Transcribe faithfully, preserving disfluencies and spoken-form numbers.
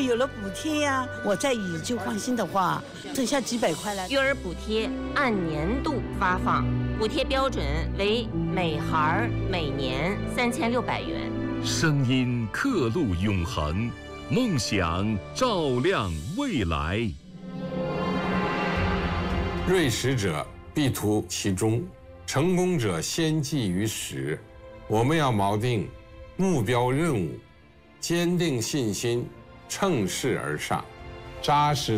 有了补贴呀、啊，我再以旧换新的话，剩下几百块了。 育儿补贴按年度发放，补贴标准为每孩每年三千六百元。 声音刻录永恒，梦想照亮未来。 锐识者必图其中，成功者先记于始。我们要锚定目标任务，坚定信心，乘势而上，扎实